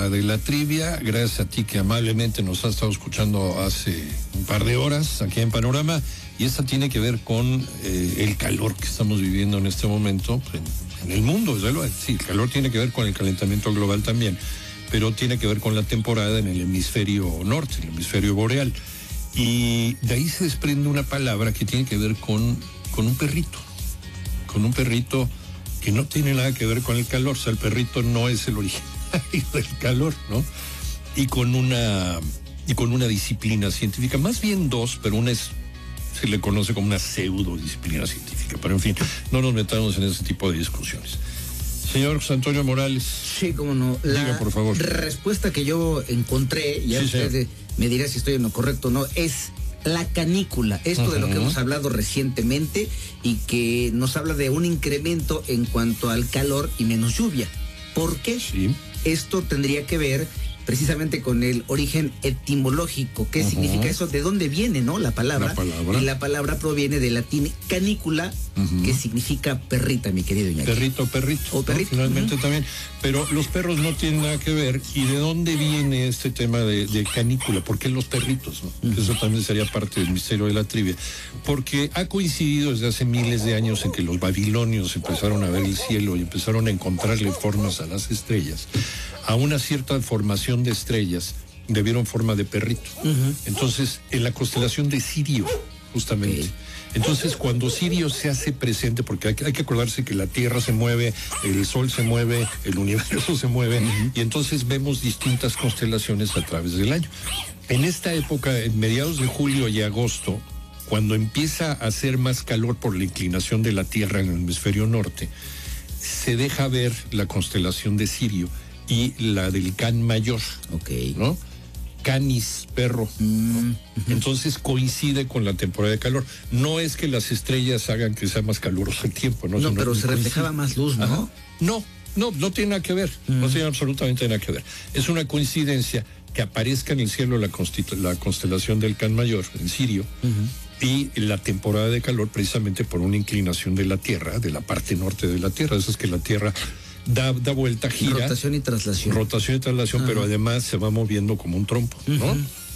tema de la trivia, gracias a ti que amablemente nos has estado escuchando hace un par de horas aquí en Panorama, y esta tiene que ver con el calor que estamos viviendo en este momento en el mundo. Sí, el calor tiene que ver con el calentamiento global también, pero tiene que ver con la temporada en el hemisferio norte, el hemisferio boreal. Y de ahí se desprende una palabra que tiene que ver con un perrito que no tiene nada que ver con el calor. O sea, el perrito no es el originario del calor, ¿no? Y con una disciplina científica, más bien dos, pero una se le conoce como una pseudo disciplina científica. Pero en fin, no nos metamos en ese tipo de discusiones. Señor José Antonio Morales. Sí, cómo no. Diga, por favor. La respuesta que yo encontré, ya usted me dirá si estoy en lo correcto o no, es la canícula. Esto de lo que hemos hablado recientemente y que nos habla de un incremento en cuanto al calor y menos lluvia. ¿Por qué? Sí. Esto tendría que ver precisamente con el origen etimológico. ¿Qué significa eso? ¿De dónde viene, no? La palabra. Y la palabra proviene del latín canícula, que significa perrita, mi querido Iñaki. Perrito. O perrito. ¿No? Finalmente también. Pero los perros no tienen nada que ver. ¿Y de dónde viene este tema de canícula? ¿Por qué los perritos? ¿No? Eso también sería parte del misterio de la trivia. Porque ha coincidido desde hace miles de años en que los babilonios empezaron a ver el cielo y empezaron a encontrarle formas a las estrellas. A una cierta formación de estrellas le dieron forma de perrito. Entonces, en la constelación de Sirio, justamente. Okay. Entonces, cuando Sirio se hace presente, porque hay que acordarse que la Tierra se mueve, el Sol se mueve, el universo se mueve, y entonces vemos distintas constelaciones a través del año. En esta época, en mediados de julio y agosto, cuando empieza a hacer más calor por la inclinación de la Tierra en el hemisferio norte, se deja ver la constelación de Sirio y la del Can Mayor, ¿no? Canis, perro, ¿no? Entonces coincide con la temporada de calor. No es que las estrellas hagan que sea más caluroso el tiempo, ¿no? No, pero se reflejaba más luz, ¿no? Ajá. No tiene nada que ver, no tiene absolutamente nada que ver. Es una coincidencia que aparezca en el cielo la constelación del Can Mayor, en Sirio, y la temporada de calor precisamente por una inclinación de la Tierra, de la parte norte de la Tierra. Eso es que la Tierra da vuelta, gira. Rotación y traslación. Pero además se va moviendo como un trompo, ¿no?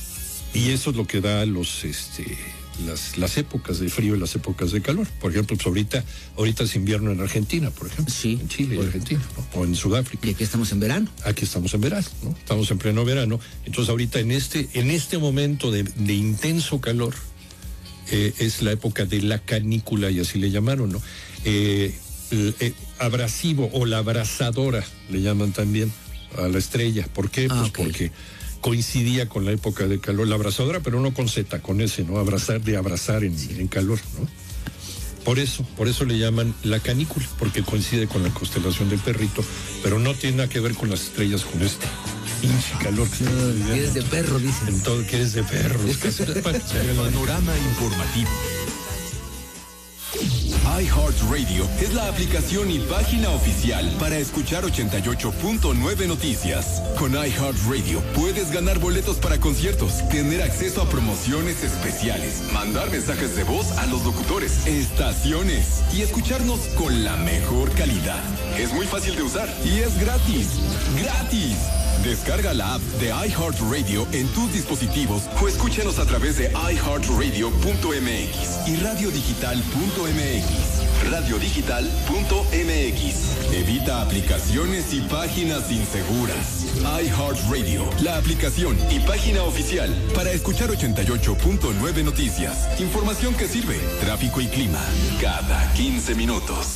Y eso es lo que da las épocas de frío y las épocas de calor. Por ejemplo, pues ahorita es invierno en Argentina, por ejemplo. Sí. En Chile y Argentina, ¿no? O en Sudáfrica. Y aquí estamos en verano. Aquí estamos en verano, ¿no? Estamos en pleno verano. Entonces ahorita en este momento de intenso calor, es la época de la canícula, y así le llamaron, ¿no? Abrasivo o la abrasadora le llaman también a la estrella. ¿Por qué? Pues porque coincidía con la época de calor. La abrasadora, pero no con Z, con S, ¿no? Abrazar en calor, ¿no? Por eso le llaman la canícula, porque coincide con la constelación del perrito, pero no tiene nada que ver con las estrellas, con este pinche calor que es de perro, dicen. En todo que es de perro. Panorama informativo. iHeartRadio es la aplicación y página oficial para escuchar 88.9 Noticias. Con iHeartRadio puedes ganar boletos para conciertos, tener acceso a promociones especiales, mandar mensajes de voz a los locutores, estaciones y escucharnos con la mejor calidad. Es muy fácil de usar y es gratis. ¡Gratis! Descarga la app de iHeartRadio en tus dispositivos o escúchanos a través de iHeartRadio.mx y radiodigital.mx. Radiodigital.mx. Evita aplicaciones y páginas inseguras. iHeartRadio, la aplicación y página oficial para escuchar 88.9 Noticias. Información que sirve. Tráfico y clima cada 15 minutos.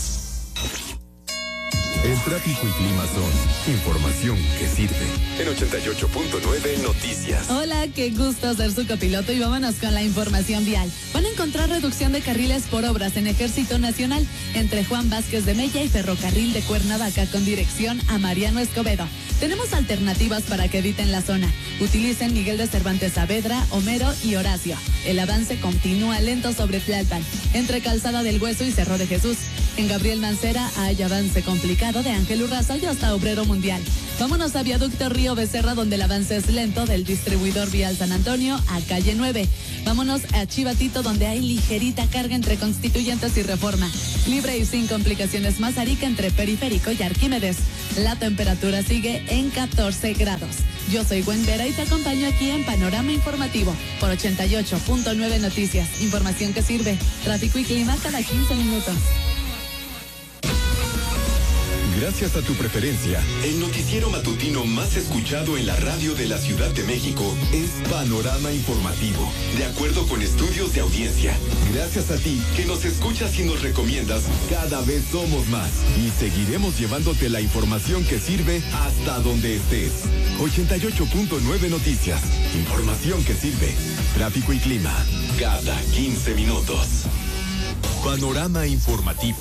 El tráfico y clima son información que sirve. En 88.9 Noticias. Hola, qué gusto ser su copiloto y vámonos con la información vial. Van a encontrar reducción de carriles por obras en Ejército Nacional entre Juan Vázquez de Mella y Ferrocarril de Cuernavaca con dirección a Mariano Escobedo. Tenemos alternativas para que eviten la zona. Utilicen Miguel de Cervantes Saavedra, Homero y Horacio. El avance continúa lento sobre Tlalpan, entre Calzada del Hueso y Cerro de Jesús. En Gabriel Mancera hay avance complicado de Ángel Urraza y hasta Obrero Mundial. Vámonos a Viaducto Río Becerra, donde el avance es lento del distribuidor vial San Antonio a calle 9. Vámonos a Chivatito, donde hay ligerita carga entre Constituyentes y Reforma. Libre y sin complicaciones Mazarica entre Periférico y Arquímedes. La temperatura sigue en 14 grados. Yo soy Gwen Vera y te acompaño aquí en Panorama Informativo por 88.9 Noticias. Información que sirve. Tráfico y clima cada 15 minutos. Gracias a tu preferencia, el noticiero matutino más escuchado en la radio de la Ciudad de México es Panorama Informativo, de acuerdo con estudios de audiencia. Gracias a ti que nos escuchas y nos recomiendas, cada vez somos más y seguiremos llevándote la información que sirve hasta donde estés. 88.9 Noticias, información que sirve. Tráfico y clima, cada 15 minutos. Panorama Informativo.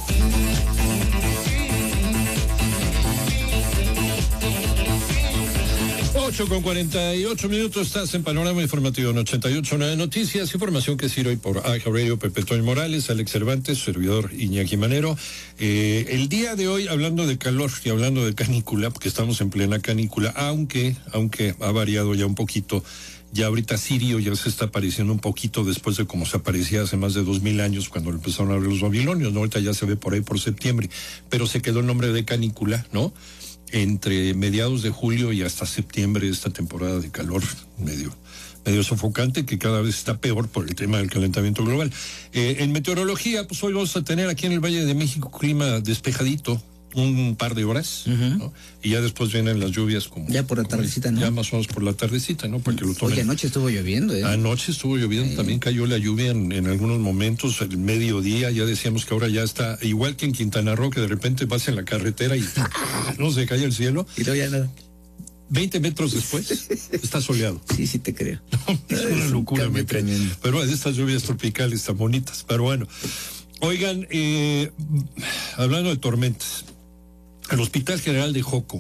8:48 estás en Panorama Informativo en 88.9 Noticias, información que sirve hoy por iHeart Radio, Pepe Toño Morales, Alex Cervantes, servidor Iñaki Manero. El día de hoy, hablando de calor y hablando de canícula, porque estamos en plena canícula, aunque ha variado ya un poquito. Ya ahorita Sirio ya se está apareciendo un poquito después de como se aparecía hace más de 2000 años cuando lo empezaron a ver los babilonios, ¿no? Ahorita ya se ve por ahí por septiembre, pero se quedó el nombre de canícula, ¿no? Entre mediados de julio y hasta septiembre, esta temporada de calor medio sofocante, que cada vez está peor por el tema del calentamiento global. En meteorología, pues hoy vamos a tener aquí en el Valle de México clima despejadito, un par de horas, ¿no? Y ya después vienen las lluvias como... Ya por la tardecita, ¿no? Ya más o menos por la tardecita, ¿no? Para que lo tomen. Oye, anoche estuvo lloviendo, Anoche estuvo lloviendo, también cayó la lluvia en algunos momentos, el mediodía, ya decíamos que ahora ya está, igual que en Quintana Roo, que de repente vas en la carretera y no se cae el cielo. Y no ya nada. 20 metros después, está soleado. Sí, te creo. Es una locura, me creen. Pero de estas lluvias tropicales tan bonitas. Pero bueno, oigan, hablando de tormentas, el Hospital General de Joco,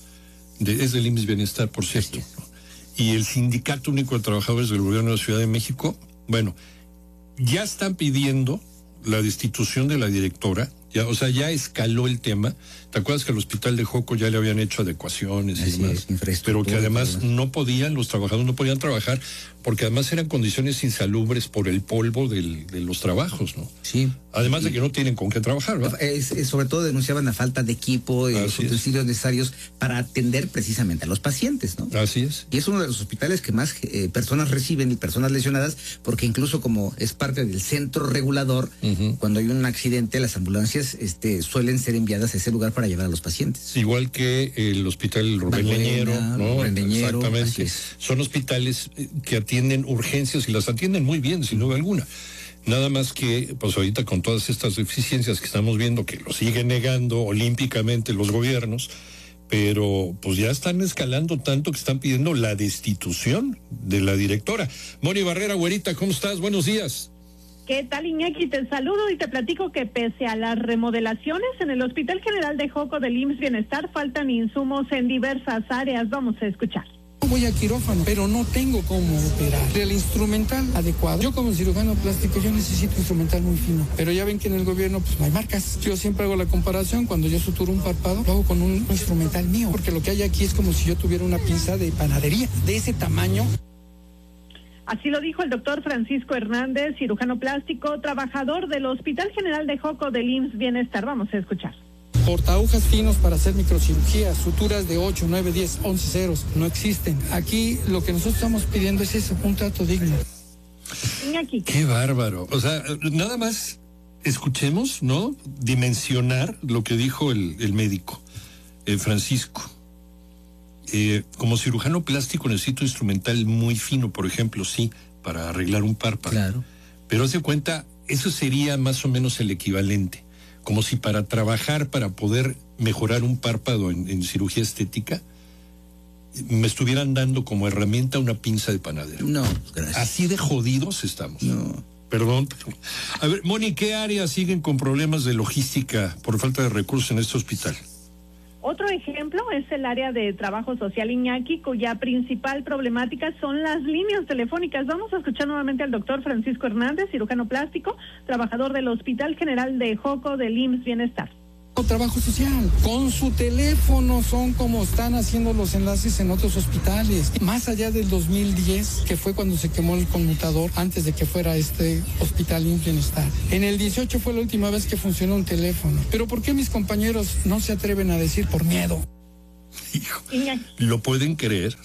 es del IMSS Bienestar, por cierto, y el Sindicato Único de Trabajadores del Gobierno de la Ciudad de México, bueno, ya están pidiendo la destitución de la directora, ya escaló el tema. ¿Te acuerdas que al Hospital de Joco ya le habían hecho adecuaciones y demás? Pero que además los trabajadores no podían trabajar porque además eran condiciones insalubres por el polvo de los trabajos, ¿no? Sí. Además de que no tienen con qué trabajar, ¿verdad? Sobre todo denunciaban la falta de equipo y los utensilios necesarios para atender precisamente a los pacientes, ¿no? Así es. Y es uno de los hospitales que más personas reciben y personas lesionadas, porque incluso como es parte del centro regulador, cuando hay un accidente, las ambulancias suelen ser enviadas a ese lugar para llevar a los pacientes. Igual que el Hospital Rubén Leñero, ¿no? Exactamente. Son hospitales que atienden urgencias y las atienden muy bien, sin duda alguna. Nada más que, pues ahorita con todas estas deficiencias que estamos viendo, que lo siguen negando olímpicamente los gobiernos, pero pues ya están escalando tanto que están pidiendo la destitución de la directora. Moni Barrera, güerita, ¿cómo estás? Buenos días. ¿Qué tal, Iñaki? Te saludo y te platico que pese a las remodelaciones en el Hospital General de Joco del IMSS Bienestar faltan insumos en diversas áreas. Vamos a escuchar. Voy a quirófano, pero no tengo cómo operar. El instrumental adecuado. Yo como cirujano plástico, yo necesito instrumental muy fino. Pero ya ven que en el gobierno pues no hay marcas. Yo siempre hago la comparación. Cuando yo suturo un párpado, lo hago con un instrumental mío. Porque lo que hay aquí es como si yo tuviera una pinza de panadería. De ese tamaño. Así lo dijo el doctor Francisco Hernández, cirujano plástico, trabajador del Hospital General de Joco del IMSS Bienestar. Vamos a escuchar. Portaagujas finos para hacer microcirugías, suturas de 8, 9, 10, 11 ceros, no existen. Aquí lo que nosotros estamos pidiendo es eso, un trato digno. Iñaki. Qué bárbaro. O sea, nada más escuchemos, ¿no? Dimensionar lo que dijo el médico, Francisco. Como cirujano plástico necesito instrumental muy fino, por ejemplo, sí, para arreglar un párpado. Claro. Pero haz de cuenta, eso sería más o menos el equivalente. Como si para trabajar, para poder mejorar un párpado en cirugía estética, me estuvieran dando como herramienta una pinza de panadero. No, gracias. Así de jodidos estamos. No. Perdón. A ver, Moni, ¿qué áreas siguen con problemas de logística por falta de recursos en este hospital? Otro ejemplo es el área de trabajo social, Iñaki, cuya principal problemática son las líneas telefónicas. Vamos a escuchar nuevamente al doctor Francisco Hernández, cirujano plástico, trabajador del Hospital General de Joco del IMSS Bienestar. trabajo social. Con su teléfono son como están haciendo los enlaces en otros hospitales. Más allá del 2010, que fue cuando se quemó el conmutador, antes de que fuera este hospital IMSS Bienestar. En el 18 fue la última vez que funcionó un teléfono. Pero ¿por qué mis compañeros no se atreven a decir por miedo? Hijo, ¿lo pueden creer?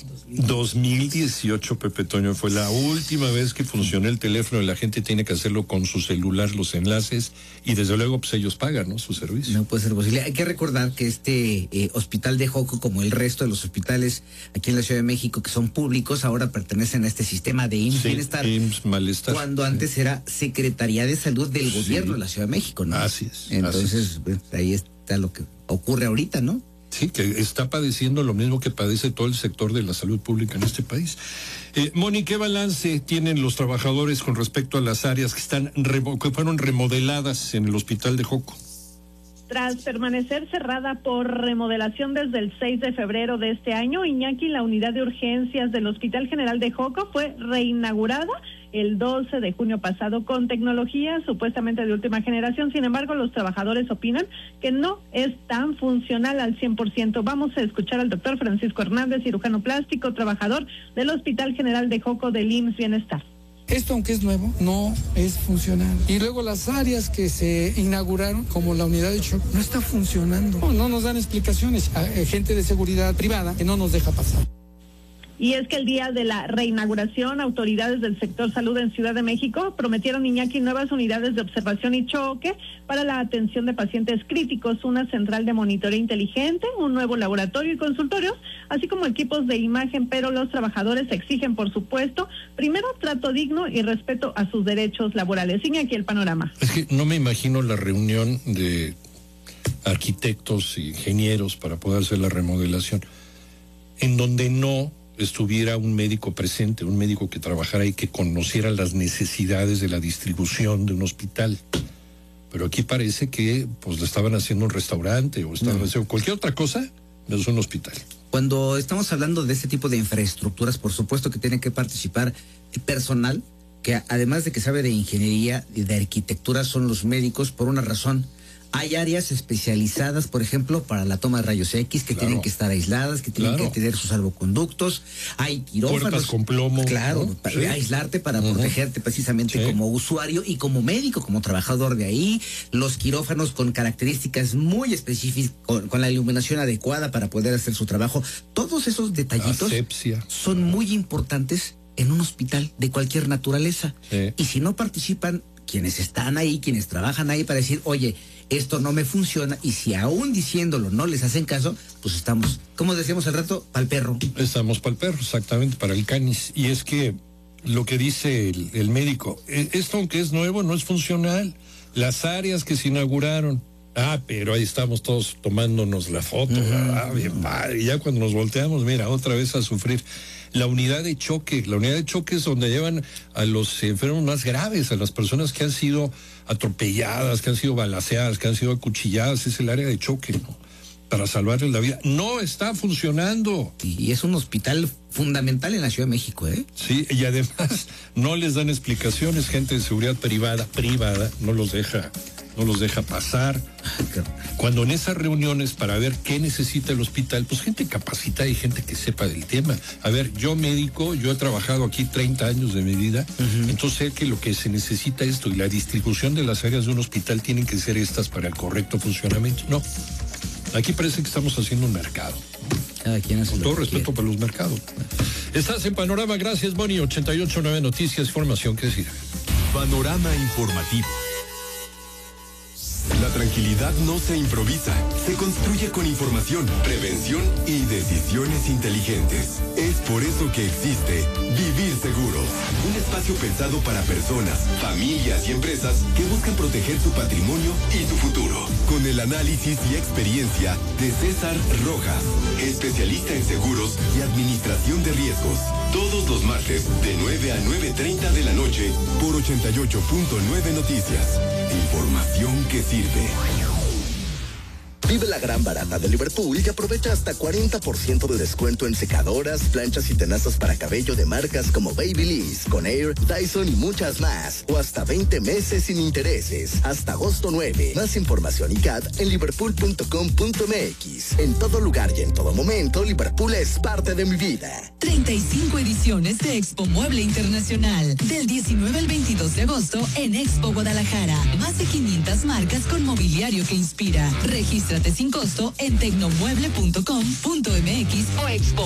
2018, Pepe Toño, fue la última vez que funcionó el teléfono y la gente tiene que hacerlo con su celular, los enlaces, y desde luego pues ellos pagan, ¿no?, su servicio. No puede ser posible. Hay que recordar que este hospital de Joco, como el resto de los hospitales aquí en la Ciudad de México que son públicos, ahora pertenecen a este sistema de IMSS Bienestar. IMSS Malestar. Cuando antes era Secretaría de Salud del Gobierno de la Ciudad de México, ¿no? Así es. Entonces, pues, ahí está lo que ocurre ahorita, ¿no? Sí, que está padeciendo lo mismo que padece todo el sector de la salud pública en este país. Moni, ¿qué balance tienen los trabajadores con respecto a las áreas que fueron remodeladas en el hospital de Joco? Tras permanecer cerrada por remodelación desde el 6 de febrero de este año, Iñaki, la unidad de urgencias del Hospital General de Joco fue reinaugurada el 12 de junio pasado con tecnología supuestamente de última generación. Sin embargo, los trabajadores opinan que no es tan funcional al 100%. Vamos a escuchar al doctor Francisco Hernández, cirujano plástico, trabajador del Hospital General de Joco del IMSS Bienestar. Esto, aunque es nuevo, no es funcional. Y luego las áreas que se inauguraron, como la unidad de shock, no está funcionando. No nos dan explicaciones. Hay gente de seguridad privada que no nos deja pasar. Y es que el día de la reinauguración, autoridades del sector salud en Ciudad de México prometieron, Iñaki, nuevas unidades de observación y choque para la atención de pacientes críticos, una central de monitoreo inteligente, un nuevo laboratorio y consultorios, así como equipos de imagen, pero los trabajadores exigen, por supuesto, primero trato digno y respeto a sus derechos laborales. Iñaki, el panorama. Es que no me imagino la reunión de arquitectos e ingenieros para poder hacer la remodelación, en donde no estuviera un médico presente, un médico que trabajara y que conociera las necesidades de la distribución de un hospital. Pero aquí parece que pues le estaban haciendo un restaurante o estaban haciendo cualquier otra cosa, pero es un hospital. Cuando estamos hablando de este tipo de infraestructuras, por supuesto que tiene que participar personal que, además de que sabe de ingeniería y de arquitectura, son los médicos por una razón. Hay áreas especializadas, por ejemplo, para la toma de rayos X, que tienen que estar aisladas, que tienen que tener sus salvoconductos. Hay quirófanos. Puertas con plomo. Claro, ¿no? Para aislarte, para protegerte precisamente como usuario y como médico, como trabajador de ahí. Los quirófanos con características muy específicas, con la iluminación adecuada para poder hacer su trabajo. Todos esos detallitos son muy importantes en un hospital de cualquier naturaleza. Sí. Y si no participan quienes están ahí, quienes trabajan ahí, para decir, oye, esto no me funciona, y si aún diciéndolo no les hacen caso, pues estamos, como decíamos al rato, pa'l perro. Estamos pa'l perro, exactamente, para el canis. Y es que lo que dice el médico, esto aunque es nuevo, no es funcional. Las áreas que se inauguraron, pero ahí estamos todos tomándonos la foto, bien padre. Y ya cuando nos volteamos, mira, otra vez a sufrir. La unidad de choque es donde llevan a los enfermos más graves, a las personas que han sido atropelladas, que han sido balaceadas, que han sido acuchilladas, es el área de choque, ¿no?, para salvarles la vida. No está funcionando. Y es un hospital fundamental en la Ciudad de México, ¿eh? Sí, y además no les dan explicaciones, gente de seguridad privada, no los deja pasar. Cuando en esas reuniones para ver qué necesita el hospital, pues gente capacitada y gente que sepa del tema. A ver, yo médico, yo he trabajado aquí 30 años de mi vida, entonces sé que lo que se necesita esto, y la distribución de las áreas de un hospital tienen que ser estas para el correcto funcionamiento. No, aquí parece que estamos haciendo un mercado. Con todo respeto para los mercados. Estás en Panorama, gracias, Boni. 88.9 Noticias, información que decir. Panorama informativo. La tranquilidad no se improvisa, se construye con información, prevención y decisiones inteligentes. Es por eso que existe Vivir Seguros, un espacio pensado para personas, familias y empresas que buscan proteger su patrimonio y su futuro. Con el análisis y experiencia de César Rojas, especialista en seguros y administración de riesgos. Todos los martes de 9 a 9:30 de la noche por 88.9 Noticias. Información que sirve. Vive la gran barata de Liverpool y aprovecha hasta 40% de descuento en secadoras, planchas y tenazas para cabello de marcas como Babyliss, Conair, Dyson y muchas más. O hasta 20 meses sin intereses. Hasta agosto 9. Más información y CAT en liverpool.com.mx. En todo lugar y en todo momento, Liverpool es parte de mi vida. 35 ediciones de Expo Mueble Internacional. Del 19 al 22 de agosto en Expo Guadalajara. Más de 500 marcas con mobiliario que inspira. Regístrate sin costo en tecnomueble.com.mx o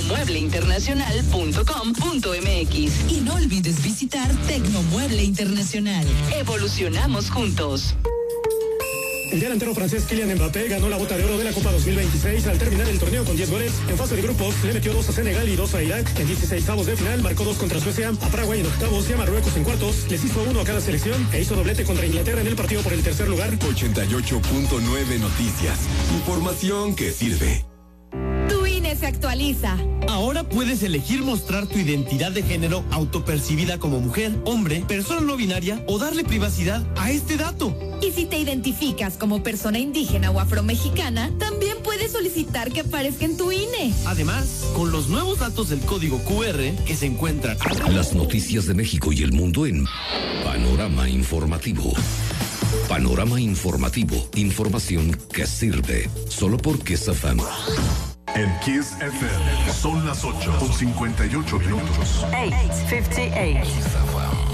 expomuebleinternacional.com.mx. Y no olvides visitar Tecnomueble Internacional. Evolucionamos juntos. El delantero francés Kylian Mbappé ganó la bota de oro de la Copa 2026 al terminar el torneo con 10 goles. En fase de grupos le metió 2 a Senegal y 2 a Irak. En 16avos de final marcó 2 contra Suecia, a Paraguay en octavos y a Marruecos en cuartos. Les hizo 1 a cada selección e hizo doblete contra Inglaterra en el partido por el tercer lugar. 88.9 Noticias. Información que sirve. Tu INE se actualiza. Ahora puedes elegir mostrar tu identidad de género autopercibida como mujer, hombre, persona no binaria o darle privacidad a este dato. Y si te identificas como persona indígena o afromexicana, también puedes solicitar que aparezca en tu INE. Además, con los nuevos datos del código QR que se encuentran... Las noticias de México y el mundo en Panorama Informativo. Panorama Informativo. Información que sirve. Solo por Kiss FM. En Kiss FM son las 8:58 minutos. 8:58.